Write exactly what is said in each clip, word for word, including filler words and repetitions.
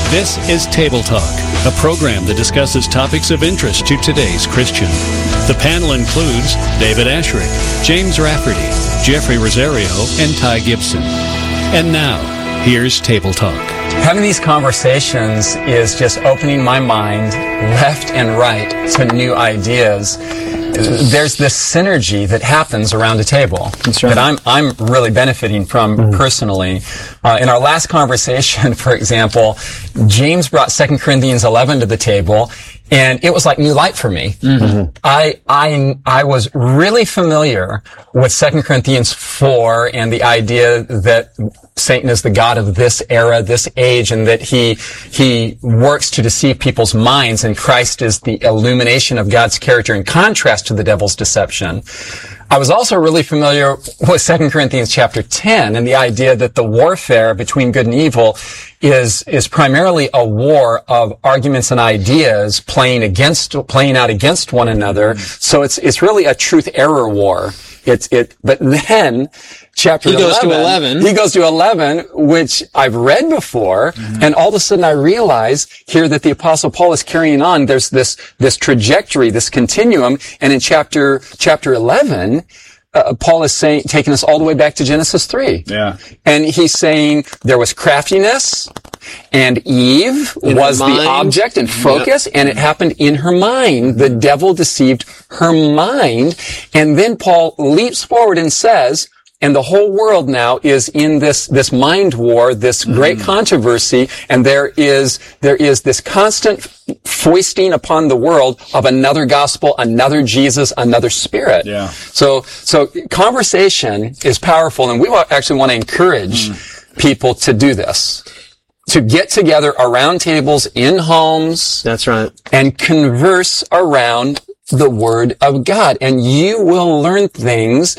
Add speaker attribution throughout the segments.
Speaker 1: This is Table Talk, a program that discusses topics of interest to today's Christian. The panel includes David Asherick, James Rafferty, Jeffrey Rosario, and Ty Gibson. And now, here's Table Talk.
Speaker 2: Having these conversations is just opening my mind left and right to new ideas. There's this synergy that happens around a table That's right. that I'm I'm really benefiting from mm-hmm. personally. Uh, in our last conversation, for example, James brought Second Corinthians eleven to the table, and it was like new light for me. Mm-hmm. I I I was really familiar with Second Corinthians four and the idea that Satan is the god of this era, this age, and that he he works to deceive people's minds, and Christ is the illumination of God's character in contrast to the devil's deception. I was also really familiar with Second Corinthians chapter ten and the idea that the warfare between good and evil is is primarily a war of arguments and ideas playing against playing out against one another. So it's it's really a truth error war. It's it but then Chapter
Speaker 3: he goes
Speaker 2: eleven,
Speaker 3: to eleven.
Speaker 2: He goes to eleven, which I've read before, mm-hmm. and all of a sudden I realize here that the Apostle Paul is carrying on. There's this this trajectory, this continuum, and in chapter chapter eleven, uh, Paul is saying, taking us all the way back to Genesis three.
Speaker 4: Yeah,
Speaker 2: and he's saying there was craftiness, and Eve
Speaker 3: in
Speaker 2: was the object and focus, yep. and it happened in her mind. The devil deceived her mind, and then Paul leaps forward and says, and the whole world now is in this, this mind war, this great mm. controversy, and there is, there is this constant foisting upon the world of another gospel, another Jesus, another spirit.
Speaker 4: Yeah.
Speaker 2: So, so conversation is powerful, and we actually want to encourage mm. people to do this. To get together around tables in homes.
Speaker 3: That's right.
Speaker 2: And converse around the Word of God. And you will learn things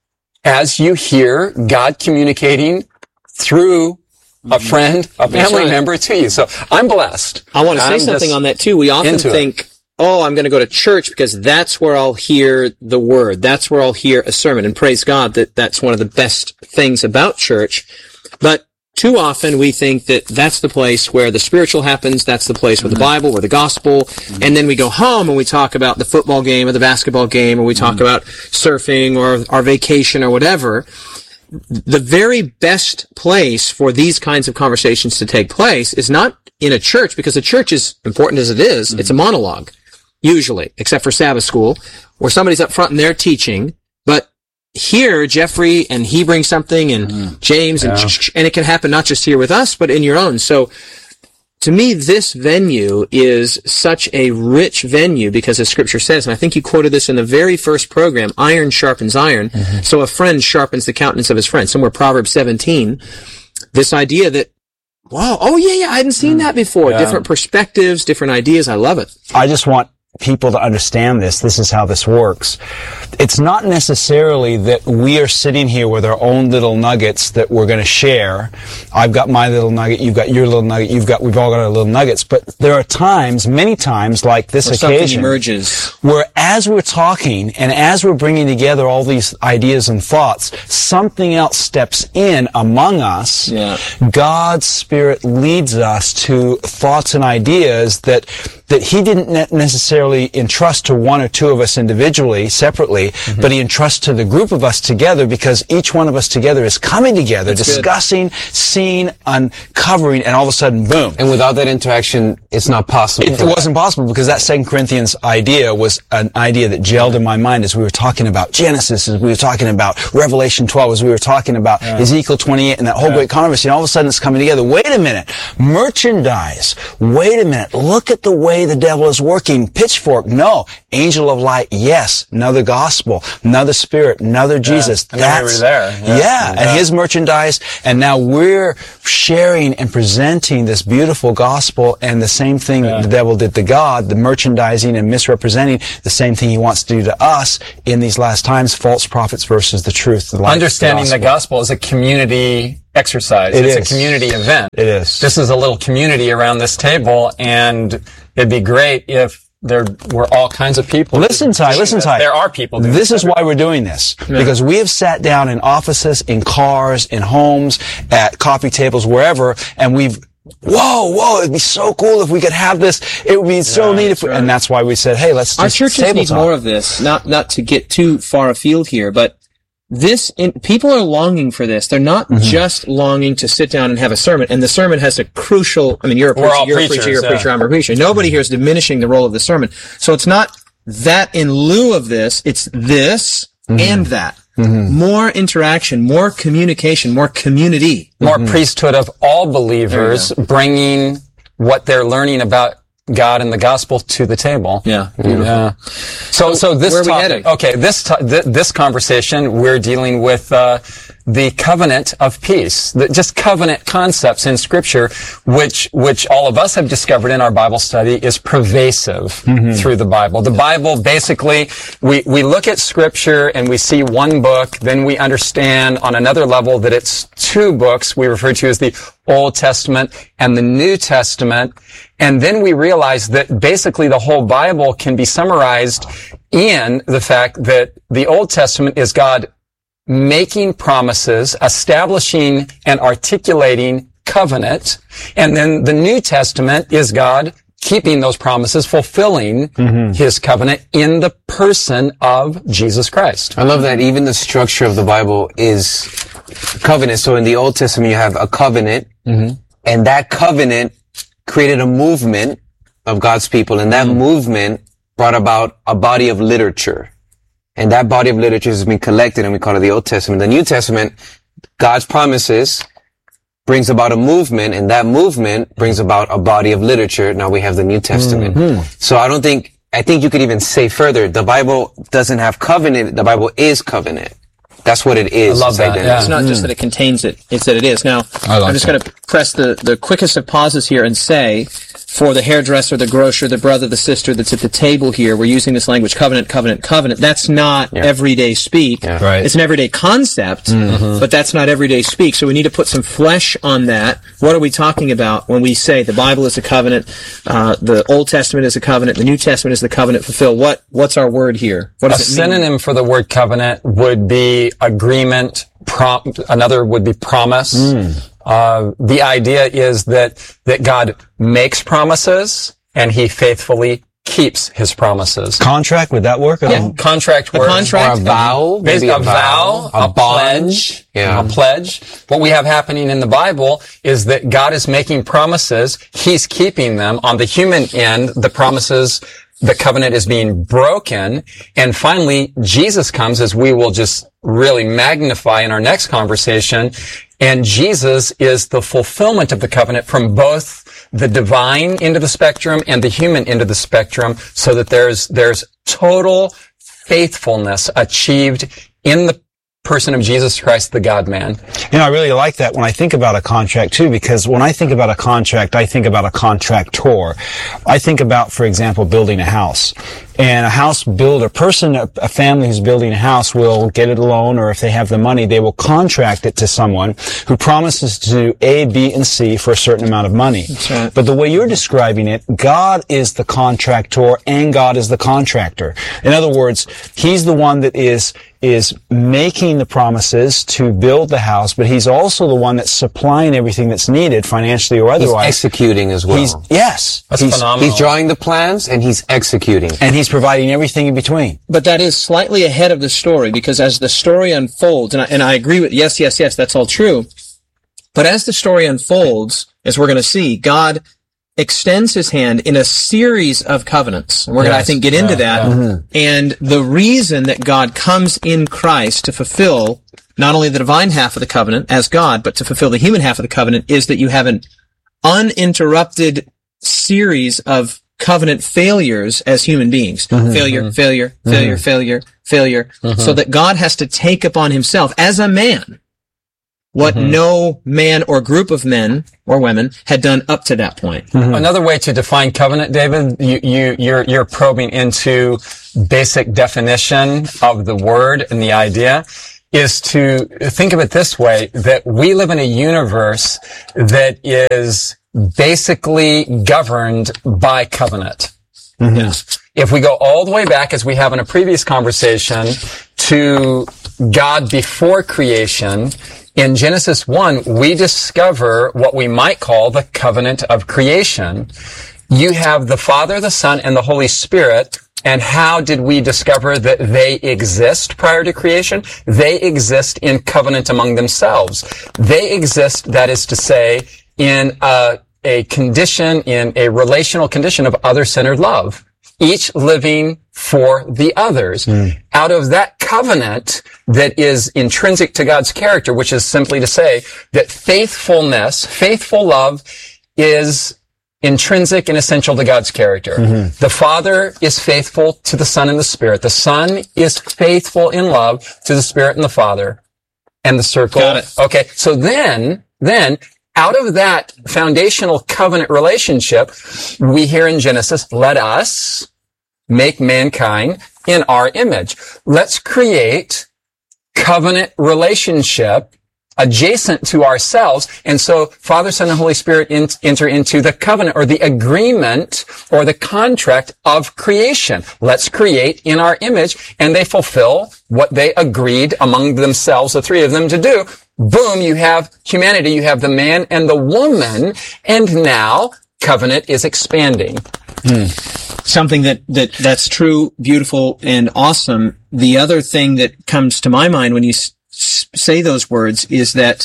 Speaker 2: as you hear God communicating through a friend, a family right. member to you. So I'm blessed.
Speaker 3: I want to say I'm something on that too. We often think, it. oh, I'm going to go to church because that's where I'll hear the word. That's where I'll hear a sermon. And praise God that that's one of the best things about church. But too often we think that that's the place where the spiritual happens, that's the place where the Bible, where the gospel, mm-hmm. and then we go home and we talk about the football game or the basketball game, or we talk mm-hmm. about surfing or our vacation or whatever. The very best place for these kinds of conversations to take place is not in a church, because a church is important as it is, mm-hmm. it's a monologue, usually, except for Sabbath school, where somebody's up front and they're teaching, but here, Jeffrey, and he brings something, and mm, James, and, yeah. and it can happen not just here with us, but in your own. So, to me, this venue is such a rich venue because, as Scripture says, and I think you quoted this in the very first program, iron sharpens iron, mm-hmm. so a friend sharpens the countenance of his friend. Somewhere Proverbs seventeen, this idea that, wow, oh yeah, yeah, I hadn't seen mm, that before. Yeah. Different perspectives, different ideas. I love it.
Speaker 5: I just want people to understand this. This is how this works. It's not necessarily that we are sitting here with our own little nuggets that we're going to share. I've got my little nugget, you've got your little nugget, you've got, we've all got our little nuggets. But there are times, many times, like this
Speaker 3: where
Speaker 5: occasion,
Speaker 3: emerges.
Speaker 5: where as we're talking and as we're bringing together all these ideas and thoughts, something else steps in among us.
Speaker 3: Yeah.
Speaker 5: God's Spirit leads us to thoughts and ideas that that He didn't necessarily entrust to one or two of us individually, separately, mm-hmm. but He entrusts to the group of us together, because each one of us together is coming together, That's discussing, good. seeing, uncovering, and all of a sudden, boom.
Speaker 6: And without that interaction, it's not possible.
Speaker 5: It, it wasn't possible, because that Second Corinthians idea was an idea that gelled in my mind as we were talking about Genesis, as we were talking about Revelation twelve, as we were talking about yeah. Ezekiel twenty-eight, and that whole yeah. great controversy, and all of a sudden it's coming together. Wait a minute. Merchandise. Wait a minute. Look at the way the devil is working. Pitchfork, no. Angel of light, yes. Another gospel, another spirit, another Jesus.
Speaker 2: Yeah. That's there.
Speaker 5: Yeah. yeah. And his merchandise. And now we're sharing and presenting this beautiful gospel, and the same thing yeah. that the devil did to God, the merchandising and misrepresenting, the same thing he wants to do to us in these last times, false prophets versus the truth. The light,
Speaker 2: Understanding
Speaker 5: the gospel.
Speaker 2: the gospel is a community exercise.
Speaker 5: It
Speaker 2: it's
Speaker 5: is.
Speaker 2: a community event.
Speaker 5: It is.
Speaker 2: This is a little community around this table, and it'd be great if there were all kinds of people.
Speaker 5: Listen, Ty, listen, Ty.
Speaker 2: There are people doing
Speaker 5: this. This is why we're doing this.
Speaker 2: Yeah.
Speaker 5: Because we have sat down in offices, in cars, in homes, at coffee tables, wherever, and we've whoa, whoa, it'd be so cool if we could have this. It would be yeah, so neat if we, right. and that's why we said, hey, let's do
Speaker 3: Our churches need more of this, not, not to get too far afield here, but this, in, people are longing for this. They're not mm-hmm. just longing to sit down and have a sermon, and the sermon has a crucial, I mean, you're a preacher, you're preachers, a preacher, you're a preacher, yeah. I'm a preacher. Nobody here is diminishing the role of the sermon. So it's not that in lieu of this, it's this mm-hmm. and that. Mm-hmm. More interaction, more communication, more community.
Speaker 2: More
Speaker 3: mm-hmm.
Speaker 2: priesthood of all believers bringing what they're learning about God and the gospel to the table.
Speaker 3: Yeah.
Speaker 2: Yeah. So, so this
Speaker 3: Where are we
Speaker 2: topic,
Speaker 3: heading?
Speaker 2: okay, this, to, th- this conversation, we're dealing with, uh, the covenant of peace, the, just covenant concepts in scripture, which, which all of us have discovered in our Bible study is pervasive mm-hmm. through the Bible. The Bible, basically, we, we look at scripture and we see one book, then we understand on another level that it's two books we refer to as the Old Testament and the New Testament. And then we realize that basically the whole Bible can be summarized in the fact that the Old Testament is God making promises, establishing and articulating covenant. And then the New Testament is God keeping those promises, fulfilling mm-hmm. his covenant in the person of Jesus Christ.
Speaker 6: I love that even the structure of the Bible is covenant. So in the Old Testament, you have a covenant, mm-hmm. and that covenant created a movement of God's people, and that mm-hmm. movement brought about a body of literature. And that body of literature has been collected, and we call it the Old Testament. The New Testament, God's promises, brings about a movement, and that movement brings about a body of literature. Now we have the New Testament. Mm-hmm. So I don't think, I think you could even say further, the Bible doesn't have covenant, the Bible is covenant. That's what it is.
Speaker 2: I love that. Yeah.
Speaker 3: It's not mm. just that it contains it, it's that it is. Now, like I'm just going to press the, the quickest of pauses here and say, for the hairdresser, the grocer, the brother, the sister that's at the table here, we're using this language, covenant, covenant, covenant. That's not yeah. everyday speak.
Speaker 6: Yeah.
Speaker 5: Right.
Speaker 3: It's an everyday concept, mm-hmm. but that's not everyday speak. So we need to put some flesh on that. What are we talking about when we say the Bible is a covenant, uh, the Old Testament is a covenant, the New Testament is the covenant fulfilled? What, what's our word here? What does
Speaker 2: a
Speaker 3: it mean?
Speaker 2: synonym for the word covenant would be agreement, prom- another would be promise. Mm. Uh, the idea is that, that God makes promises and he faithfully keeps his promises.
Speaker 5: Contract, would that work?
Speaker 2: Yeah, um, contract works.
Speaker 3: A contract?
Speaker 6: Or a vow?
Speaker 2: Maybe a, a vow, a, a pledge, yeah. a pledge. What we have happening in the Bible is that God is making promises. He's keeping them. On the human end, the promises, the covenant is being broken. And finally, Jesus comes, as we will just really magnify in our next conversation. And Jesus is the fulfillment of the covenant from both the divine end of the spectrum and the human end of the spectrum, so that there's, there's total faithfulness achieved in the person of Jesus Christ, the God-man.
Speaker 5: You know, I really like that when I think about a contract too, because when I think about a contract, I think about a contractor. I think about, for example, building a house. And a house builder, a person, a family who's building a house will get it a loan, or if they have the money, they will contract it to someone who promises to do A, B, and C for a certain amount of money.
Speaker 3: That's right.
Speaker 5: But the way you're describing it, God is the contractor and God is the contractor. In other words, He's the one that is is making the promises to build the house, but He's also the one that's supplying everything that's needed financially or otherwise.
Speaker 6: He's executing as well.
Speaker 5: He's, yes.
Speaker 2: That's
Speaker 5: he's,
Speaker 2: phenomenal.
Speaker 6: He's drawing the plans and he's executing.
Speaker 5: And He's providing everything in between.
Speaker 3: But that is slightly ahead of the story, because as the story unfolds, and I, and I agree with, yes, yes, yes, that's all true. But as the story unfolds, as we're going to see, God extends His hand in a series of covenants. And we're yes. going to, I think, get into
Speaker 2: yeah,
Speaker 3: that.
Speaker 2: Yeah. Mm-hmm.
Speaker 3: And the reason that God comes in Christ to fulfill not only the divine half of the covenant as God, but to fulfill the human half of the covenant, is that you have an uninterrupted series of covenant failures as human beings. Mm-hmm. Failure, mm-hmm. failure, failure, mm-hmm. failure, failure. Mm-hmm. So that God has to take upon Himself as a man what mm-hmm. no man or group of men or women had done up to that point.
Speaker 2: Mm-hmm. Another way to define covenant, David, you, you, you're, you're probing into basic definition of the word and the idea, is to think of it this way, that we live in a universe that is basically governed by covenant. Mm-hmm. Yes. If we go all the way back, as we have in a previous conversation, to God before creation, in Genesis one, we discover what we might call the covenant of creation. You have the Father, the Son, and the Holy Spirit. And how did we discover that they exist prior to creation? They exist in covenant among themselves. They exist, that is to say, in a, a condition, in a relational condition of other-centered love, each living for the others. Mm. Out of that covenant that is intrinsic to God's character, which is simply to say that faithfulness, faithful love is intrinsic and essential to God's character. Mm-hmm. The Father is faithful to the Son and the Spirit. The Son is faithful in love to the Spirit and the Father. And the circle.
Speaker 3: Got it.
Speaker 2: Okay. So then, then, out of that foundational covenant relationship, we hear in Genesis, let us make mankind in our image. Let's create covenant relationship adjacent to ourselves. And so Father, Son, and Holy Spirit in, enter into the covenant or the agreement or the contract of creation. Let's create in our image, and they fulfill what they agreed among themselves, the three of them, to do. Boom, you have humanity, you have the man and the woman, and now covenant is expanding.
Speaker 3: Hmm. Something that, that, that's true, beautiful, and awesome. The other thing that comes to my mind when you s- say those words is that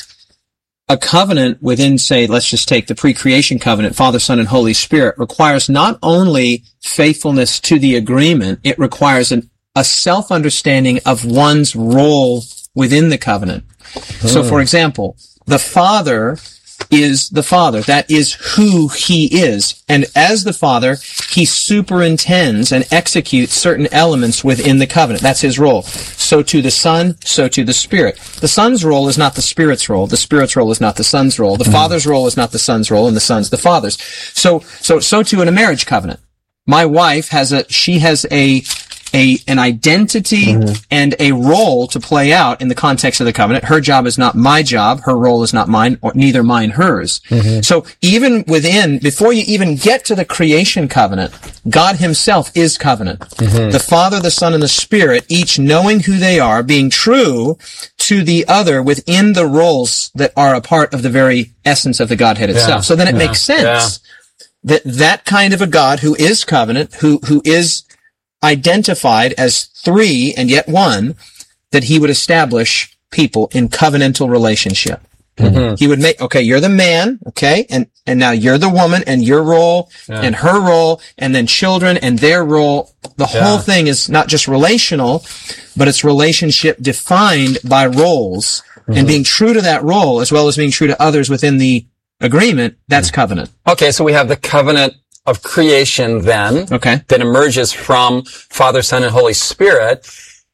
Speaker 3: a covenant within, say, let's just take the pre-creation covenant, Father, Son, and Holy Spirit, requires not only faithfulness to the agreement, it requires an, a self-understanding of one's role within the covenant. Hmm. So, for example, the Father is the Father. That is who He is. And as the Father, He superintends and executes certain elements within the covenant. That's His role. So to the Son, so to the Spirit. The Son's role is not the Spirit's role. The Spirit's role is not the Son's role. The mm-hmm. Father's role is not the Son's role, and the Son's the Father's. So, so, so too in a marriage covenant. My wife has a, she has a, A, an identity mm-hmm. and a role to play out in the context of the covenant. Her job is not my job. Her role is not mine, or neither mine hers. Mm-hmm. So even within, before you even get to the creation covenant, God Himself is covenant. Mm-hmm. The Father, the Son, and the Spirit, each knowing who they are, being true to the other within the roles that are a part of the very essence of the Godhead itself. Yeah. So then it yeah. makes sense yeah. that that kind of a God who is covenant, who who is identified as three and yet one, that He would establish people in covenantal relationship. Mm-hmm. He would make, okay, you're the man, okay, and, and now you're the woman, and your role, yeah. and her role, and then children and their role. The yeah. whole thing is not just relational, but it's relationship defined by roles, mm-hmm. and being true to that role, as well as being true to others within the agreement, that's mm-hmm. covenant.
Speaker 2: Okay, so we have the covenant of creation then,
Speaker 3: okay.
Speaker 2: that emerges from Father, Son, and Holy Spirit.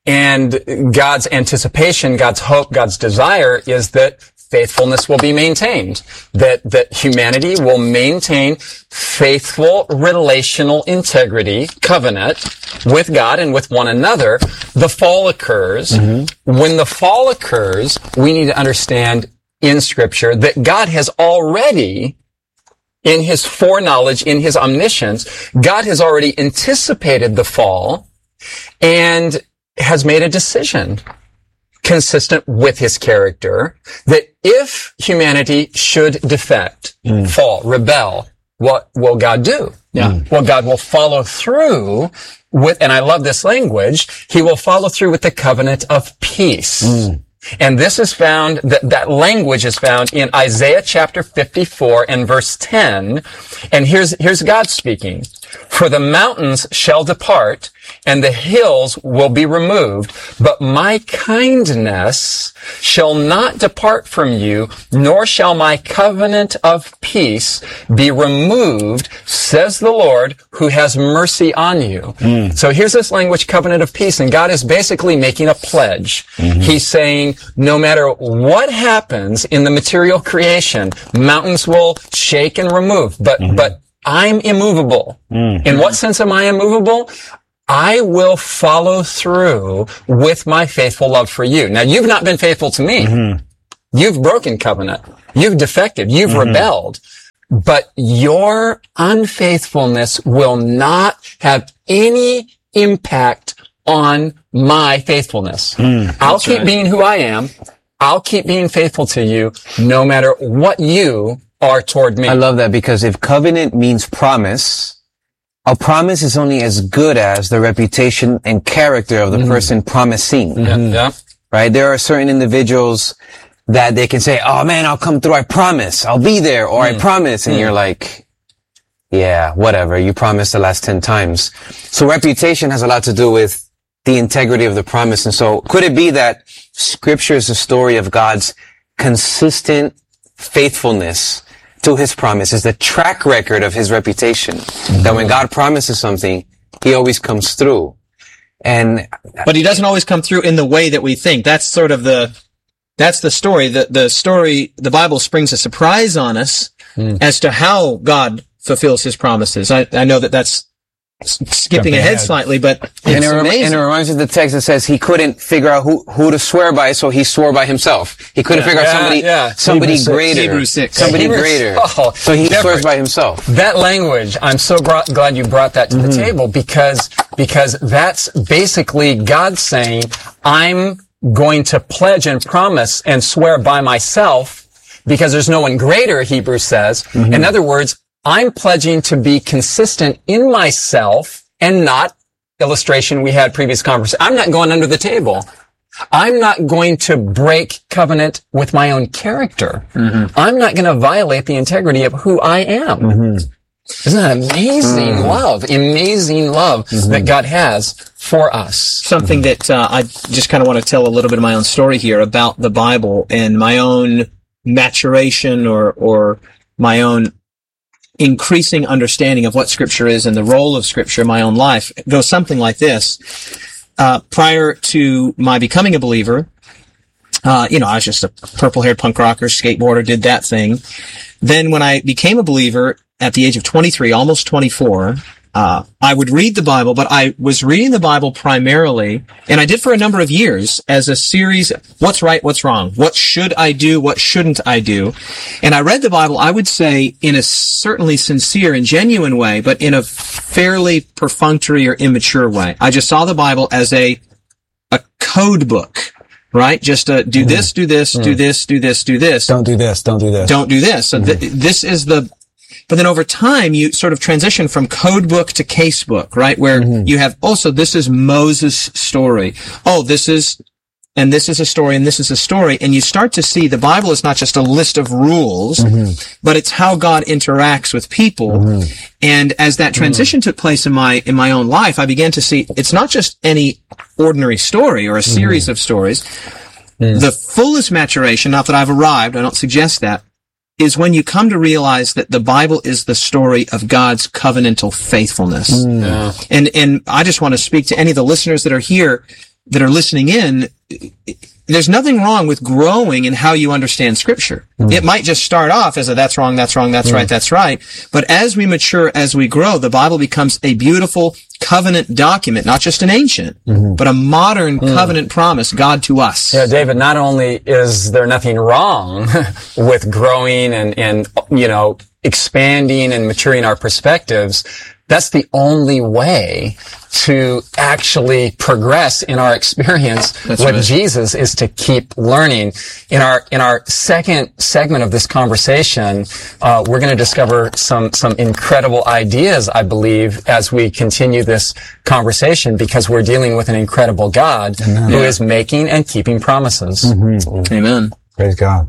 Speaker 2: And God's anticipation, God's hope, God's desire is that faithfulness will be maintained, that, that humanity will maintain faithful relational integrity, covenant with God and with one another. The fall occurs. Mm-hmm. When the fall occurs, we need to understand in Scripture that God has already, in His foreknowledge, in His omniscience, God has already anticipated the fall and has made a decision consistent with His character that if humanity should defect, mm. fall, rebel, what will God do?
Speaker 3: Yeah.
Speaker 2: Well, God will follow through with, and I love this language, He will follow through with the covenant of peace. Mm. And this is found, that, that language is found in Isaiah chapter fifty-four and verse ten. And here's, here's God speaking. For the mountains shall depart and the hills will be removed, but my kindness shall not depart from you, nor shall my covenant of peace be removed, says the Lord, who has mercy on you. Mm. So here's this language, covenant of peace, and God is basically making a pledge. Mm-hmm. He's saying, no matter what happens in the material creation, mountains will shake and remove, but, mm-hmm. but I'm immovable. Mm-hmm. In what sense am I immovable? I will follow through with my faithful love for you. Now, you've not been faithful to me. Mm-hmm. You've broken covenant. You've defected. You've mm-hmm. rebelled. But your unfaithfulness will not have any impact on my faithfulness. Mm, I'll keep right. being who I am. I'll keep being faithful to you no matter what you are toward me.
Speaker 6: I love that, because if covenant means promise, a promise is only as good as the reputation and character of the mm-hmm. person promising.
Speaker 2: Mm-hmm. Yeah.
Speaker 6: Right? There are certain individuals that they can say, oh man, I'll come through. I promise. I'll be there. Or mm. I promise. And mm. you're like, yeah, whatever. You promised the last ten times. So reputation has a lot to do with the integrity of the promise. And so could it be that Scripture is a story of God's consistent faithfulness to his promises, the track record of his reputation, mm-hmm. that when God promises something, he always comes through. And
Speaker 3: but he doesn't always come through in the way that we think. That's sort of the that's the story. The the story, the Bible springs a surprise on us mm. as to how God fulfills his promises. I, I know that that's skipping ahead, ahead slightly, but it's
Speaker 6: and it,
Speaker 3: amazing.
Speaker 6: And it reminds me of the text that says he couldn't figure out who, who to swear by, so he swore by himself. He couldn't yeah, figure out
Speaker 2: yeah,
Speaker 6: somebody,
Speaker 2: yeah.
Speaker 6: somebody
Speaker 2: Hebrews
Speaker 6: greater.
Speaker 2: six. Hebrews six.
Speaker 6: Somebody
Speaker 2: Hebrews,
Speaker 6: greater.
Speaker 2: Oh,
Speaker 6: so he
Speaker 2: different.
Speaker 6: swears by himself.
Speaker 2: That language, I'm so gr- glad you brought that to mm-hmm. the table, because, because that's basically God saying, I'm going to pledge and promise and swear by myself, because there's no one greater, Hebrews says. Mm-hmm. In other words, I'm pledging to be consistent in myself and not, illustration we had previous conversation, I'm not going under the table. I'm not going to break covenant with my own character. Mm-hmm. I'm not going to violate the integrity of who I am. Mm-hmm. Isn't that amazing mm-hmm. love, amazing love mm-hmm. that God has for us?
Speaker 3: Something mm-hmm. that uh, I just kind of want to tell a little bit of my own story here about the Bible and my own maturation or, or my own increasing understanding of what Scripture is and the role of Scripture in my own life. It goes something like this. Uh, prior to my becoming a believer, uh, you know, I was just a purple-haired punk rocker, skateboarder, did that thing. Then when I became a believer at the age of twenty-three, almost twenty-four, uh, I would read the Bible, but I was reading the Bible primarily, and I did for a number of years, as a series, what's right, what's wrong? What should I do? What shouldn't I do? And I read the Bible, I would say, in a certainly sincere and genuine way, but in a fairly perfunctory or immature way. I just saw the Bible as a, a code book, right? Just uh, do mm. this, do this, mm. do this, do this, do this.
Speaker 5: Don't do this, don't do this.
Speaker 3: Don't do this. So mm-hmm. th- this is the... But then over time, you sort of transition from code book to case book, right? Where mm-hmm. you have, oh, so this is Moses' story. Oh, this is, and this is a story, and this is a story. And you start to see the Bible is not just a list of rules, mm-hmm. but it's how God interacts with people. Mm-hmm. And as that transition mm-hmm. took place in my, in my own life, I began to see it's not just any ordinary story or a series mm-hmm. of stories. Mm-hmm. The fullest maturation, not that I've arrived, I don't suggest that, is when you come to realize that the Bible is the story of God's covenantal faithfulness. Mm. Yeah. And, and I just want to speak to any of the listeners that are here, that are listening in. There's nothing wrong with growing in how you understand Scripture. Mm. It might just start off as a that's wrong, that's wrong, that's mm. right, that's right. But as we mature, as we grow, the Bible becomes a beautiful covenant document, not just an ancient, mm-hmm. but a modern mm. covenant promise, God to us.
Speaker 2: Yeah, David, not only is there nothing wrong with growing and, and, you know, expanding and maturing our perspectives, that's the only way to actually progress in our experience That's with right. Jesus, is to keep learning. In our in our second segment of this conversation, uh, we're going to discover some some incredible ideas, I believe, as we continue this conversation, because we're dealing with an incredible God Amen. Who yeah. is making and keeping promises.
Speaker 3: Mm-hmm. Amen.
Speaker 5: Praise God.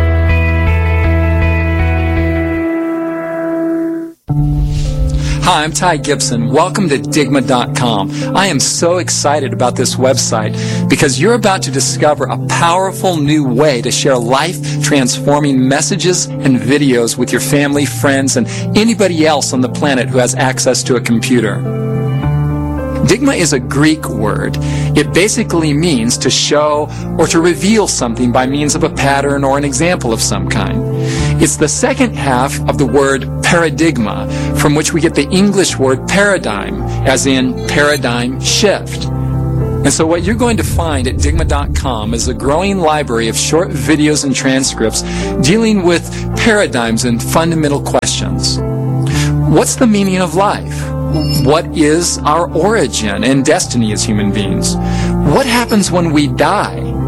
Speaker 4: Hi, I'm Ty Gibson. Welcome to Digma dot com. I am so excited about this website because you're about to discover a powerful new way to share life-transforming messages and videos with your family, friends, and anybody else on the planet who has access to a computer. Digma is a Greek word. It basically means to show or to reveal something by means of a pattern or an example of some kind. It's the second half of the word paradigma, from which we get the English word paradigm, as in paradigm shift. And so what you're going to find at Digma dot com is a growing library of short videos and transcripts dealing with paradigms and fundamental questions. What's the meaning of life? What is our origin and destiny as human beings? What happens when we die?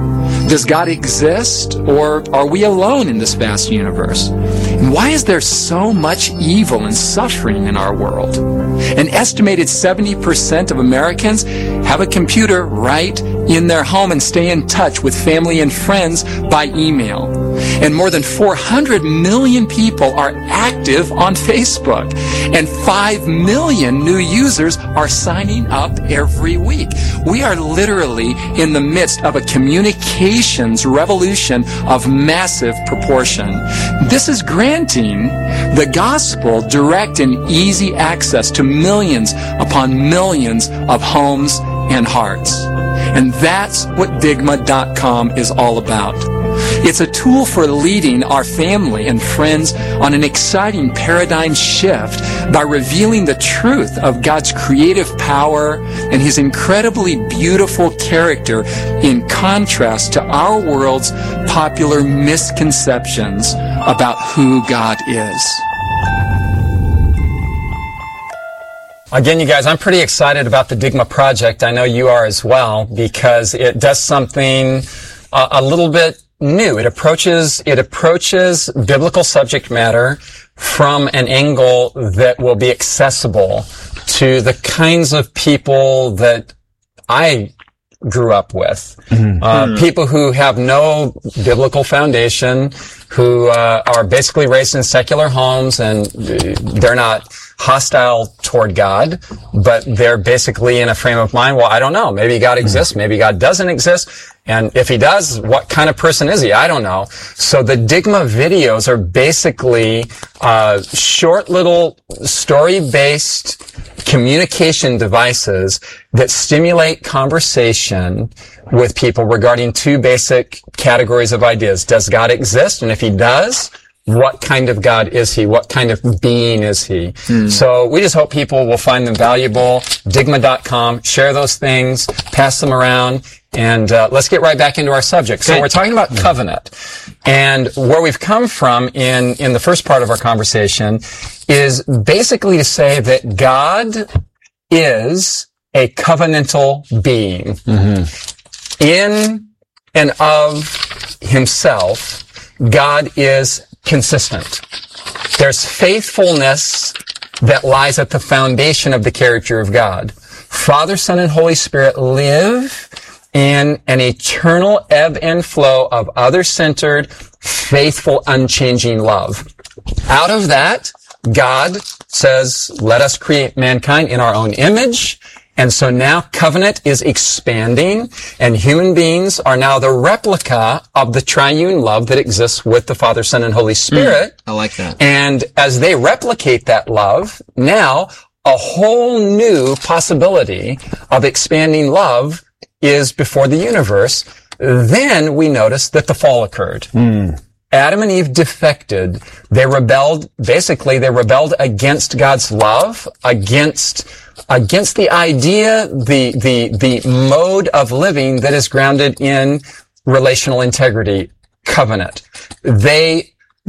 Speaker 4: Does God exist, or are we alone in this vast universe? And why is there so much evil and suffering in our world? An estimated seventy percent of Americans have a computer right in their home and stay in touch with family and friends by email. And more than four hundred million people are active on Facebook. And five million new users are signing up every week. We are literally in the midst of a communications revolution of massive proportion. This is granting the gospel direct and easy access to millions upon millions of homes and hearts. And that's what Digma dot com is all about. It's a tool for leading our family and friends on an exciting paradigm shift by revealing the truth of God's creative power and His incredibly beautiful character in contrast to our world's popular misconceptions about who God is.
Speaker 2: Again, you guys, I'm pretty excited about the Digma project. I know you are as well, because it does something uh, a little bit new. It approaches, it approaches biblical subject matter from an angle that will be accessible to the kinds of people that I grew up with. Mm-hmm. Uh, mm-hmm. People who have no biblical foundation, who uh, are basically raised in secular homes, and they're not hostile toward God, but they're basically in a frame of mind, well, I don't know. Maybe God exists. Maybe God doesn't exist. And if He does, what kind of person is He? I don't know. So the Digma videos are basically uh short little story-based communication devices that stimulate conversation with people regarding two basic categories of ideas. Does God exist? And if He does, what kind of God is He? What kind of being is He? Mm. So we just hope people will find them valuable. Digma dot com. Share those things. Pass them around. And uh, let's get right back into our subject. So we're talking about covenant. And where we've come from in, in the first part of our conversation is basically to say that God is a covenantal being. Mm-hmm. In and of Himself, God is consistent. There's faithfulness that lies at the foundation of the character of God. Father, Son, and Holy Spirit live in an eternal ebb and flow of other-centered, faithful, unchanging love. Out of that, God says, let us create mankind in our own image. And so now covenant is expanding, and human beings are now the replica of the triune love that exists with the Father, Son, and Holy Spirit.
Speaker 3: Mm, I like that.
Speaker 2: And as they replicate that love, now a whole new possibility of expanding love is before the universe. Then we notice that the fall occurred. Mm. Adam and Eve defected. They rebelled, basically they rebelled against God's love, against, against the idea, the, the, the mode of living that is grounded in relational integrity, covenant. They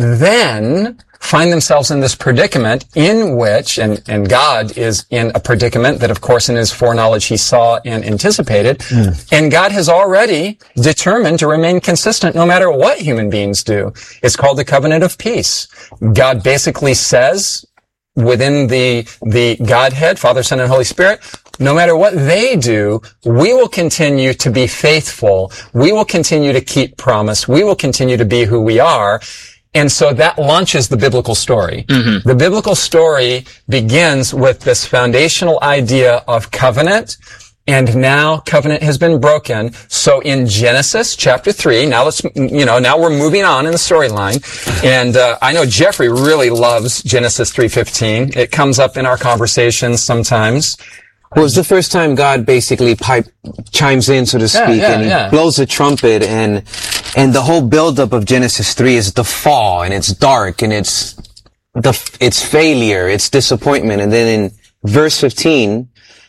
Speaker 2: then find themselves in this predicament in which, and, and God is in a predicament that, of course, in His foreknowledge He saw and anticipated, mm. and God has already determined to remain consistent no matter what human beings do. It's called the covenant of peace. God basically says within the, the Godhead, Father, Son, and Holy Spirit, no matter what they do, we will continue to be faithful. We will continue to keep promise. We will continue to be who we are. And so that launches the biblical story. Mm-hmm. The biblical story begins with this foundational idea of covenant, and now covenant has been broken. So in Genesis chapter three, now let's, you know, now we're moving on in the storyline. And, uh, I know Jeffrey really loves Genesis three fifteen. It comes up in our conversations sometimes.
Speaker 6: Well, it's the first time God basically pipe, chimes in, so to speak, yeah, yeah, and He yeah. blows a trumpet, and, and the whole buildup of Genesis three is the fall, and it's dark, and it's the, it's failure, it's disappointment. And then in verse fifteen,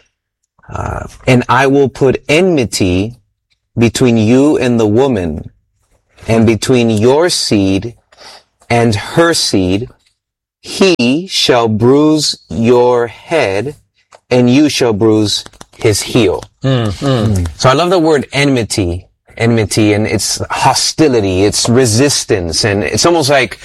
Speaker 6: uh, and I will put enmity between you and the woman, and between your seed and her seed. He shall bruise your head, and you shall bruise his heel. Mm, mm. So I love the word enmity. enmity and it's hostility, it's resistance, and it's almost like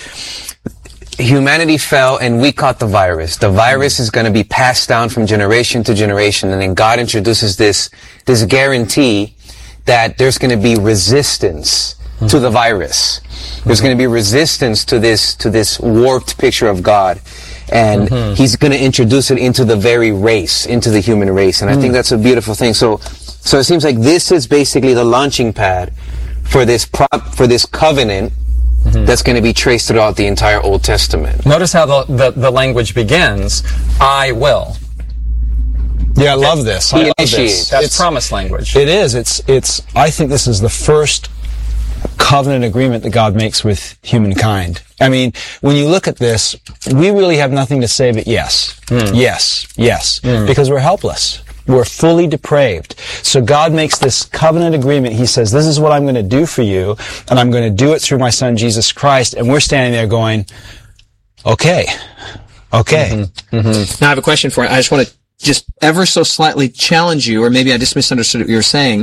Speaker 6: humanity fell and we caught the virus. The virus is going to be passed down from generation to generation, and then God introduces this, this guarantee that there's going to be resistance mm-hmm. to the virus. Mm-hmm. There's going to be resistance to this, to this warped picture of God. And mm-hmm. he's going to introduce it into the very race, into the human race. And mm. I think that's a beautiful thing. So, so it seems like this is basically the launching pad for this prop, for this covenant mm-hmm. that's going to be traced throughout the entire Old Testament.
Speaker 2: Notice how the, the, the language begins, I will.
Speaker 5: Yeah, I love this. I love this.
Speaker 2: That's it's, promise language.
Speaker 5: It is. It's, it's, I think this is the first covenant agreement that God makes with humankind. I mean, when you look at this, we really have nothing to say but yes, mm. yes, yes, mm. because we're helpless. We're fully depraved. So God makes this covenant agreement. He says, this is what I'm going to do for you, and I'm going to do it through my son, Jesus Christ. And we're standing there going, okay, okay.
Speaker 3: Mm-hmm. Mm-hmm. Now I have a question for you. I just want to just ever so slightly challenge you, or maybe I just misunderstood what you were saying.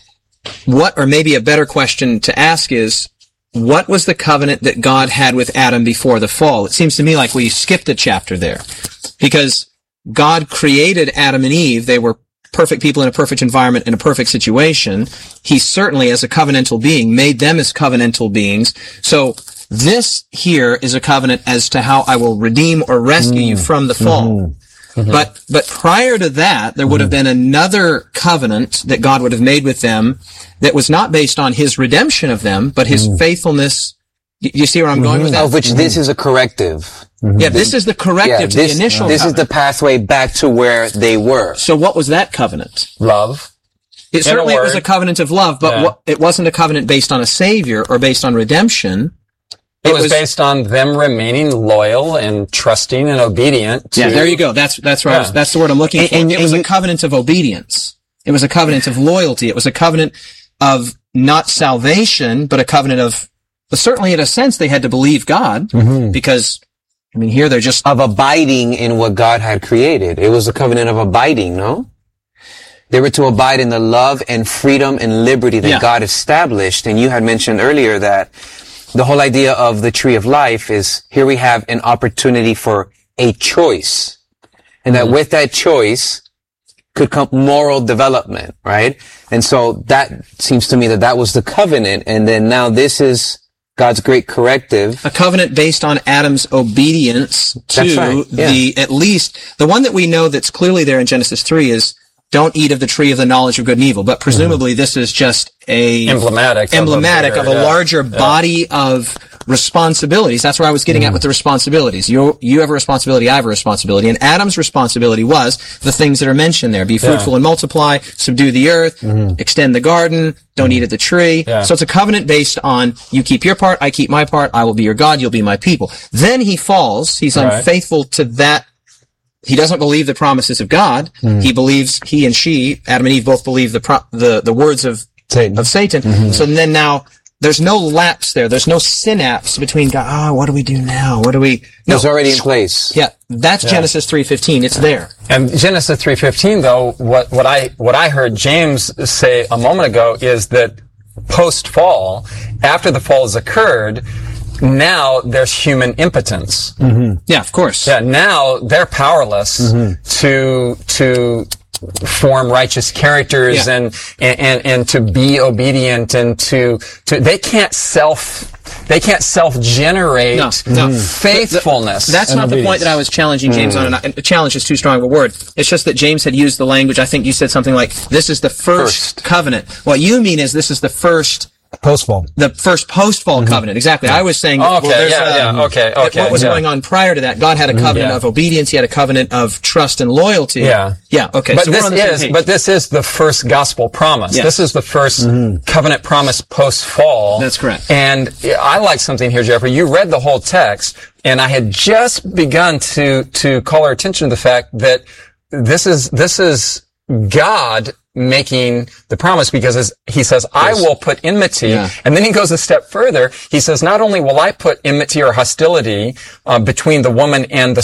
Speaker 3: What, or maybe a better question to ask is, what was the covenant that God had with Adam before the fall? It seems to me like we skipped a chapter there. Because God created Adam and Eve. They were perfect people in a perfect environment, in a perfect situation. He certainly, as a covenantal being, made them as covenantal beings. So this here is a covenant as to how I will redeem or rescue mm. you from the fall. Mm-hmm. Mm-hmm. But, but prior to that, there would have been another covenant that God would have made with them that was not based on his redemption of them, but his mm. faithfulness. You see where I'm going mm-hmm. with that?
Speaker 6: Of which mm-hmm. this is a corrective.
Speaker 3: Mm-hmm. Yeah, this is the corrective yeah,
Speaker 6: this,
Speaker 3: to the initial
Speaker 6: This
Speaker 3: covenant.
Speaker 6: is the pathway back to where they were.
Speaker 3: So what was that covenant?
Speaker 2: Love.
Speaker 3: It certainly it was a covenant of love, but yeah. what, it wasn't a covenant based on a savior or based on redemption.
Speaker 2: It, it was, was based on them remaining loyal and trusting and obedient to...
Speaker 3: Yeah, there you go. That's, that's right. Yeah. That's the word I'm looking for. And, and, it was and a covenant of obedience. It was a covenant of loyalty. It was a covenant of not salvation, but a covenant of, but certainly in a sense they had to believe God mm-hmm. because, I mean, here they're just...
Speaker 6: Of abiding in what God had created. It was a covenant of abiding, no? They were to abide in the love and freedom and liberty that yeah. God established. And you had mentioned earlier that the whole idea of the tree of life is here we have an opportunity for a choice. And that mm-hmm. with that choice could come moral development, right? And so that seems to me that that was the covenant. And then now this is God's great corrective.
Speaker 3: A covenant based on Adam's obedience to
Speaker 6: right. yeah.
Speaker 3: the, at least, the one that we know that's clearly there in Genesis three is don't eat of the tree of the knowledge of good and evil. But presumably mm-hmm. this is just a
Speaker 2: emblematic,
Speaker 3: emblematic of a, bigger, of a yeah. larger yeah. body of responsibilities. That's where I was getting mm-hmm. at with the responsibilities. You, you have a responsibility, I have a responsibility. And Adam's responsibility was the things that are mentioned there. Be fruitful yeah. and multiply, subdue the earth, mm-hmm. extend the garden, don't eat of the tree. Yeah. So it's a covenant based on you keep your part, I keep my part, I will be your God, you'll be my people. Then he falls, he's right. unfaithful to that. He doesn't believe the promises of God. Mm. He believes, he and she, Adam and Eve, both believe the pro, the, the words of Satan. Of Satan. Mm-hmm. So then now, there's no lapse there. There's no synapse between God. Oh, what do we do now? What do we?
Speaker 6: No. It's already in place.
Speaker 3: Yeah, that's yeah. Genesis three fifteen. It's there.
Speaker 2: And Genesis three fifteen, though, what what I what I heard James say a moment ago is that post fall, after the fall has occurred, now there's human impotence.
Speaker 3: Mm-hmm. Yeah, of course.
Speaker 2: Yeah, now they're powerless mm-hmm. to to. form righteous characters yeah. and, and, and to be obedient and to, to, they can't self, they can't self-generate no, no. faithfulness.
Speaker 3: The, the, that's not obedience. The point that I was challenging James mm. on, and challenge is too strong of a word. It's just that James had used the language, I think you said something like, this is the first, first. covenant. What you mean is this is the first
Speaker 5: Post-fall.
Speaker 3: The first post-fall mm-hmm. covenant, exactly. Yeah. I was saying that,
Speaker 2: okay,
Speaker 3: well, there's,
Speaker 2: yeah,
Speaker 3: um,
Speaker 2: yeah, okay, okay.
Speaker 3: What was
Speaker 2: yeah.
Speaker 3: going on prior to that? God had a covenant yeah. of obedience. He had a covenant of trust and loyalty.
Speaker 2: Yeah.
Speaker 3: Yeah, okay.
Speaker 2: But
Speaker 3: so
Speaker 2: this
Speaker 3: we're on the
Speaker 2: is,
Speaker 3: same page.
Speaker 2: but this is the first gospel promise. Yes. This is the first mm-hmm. covenant promise post-fall.
Speaker 3: That's correct.
Speaker 2: And I like something here, Jeffrey. You read the whole text, and I had just begun to, to call our attention to the fact that this is, this is God making the promise, because as he says, I will put enmity. Yeah. And then he goes a step further. He says, not only will I put enmity or hostility uh, between the woman and the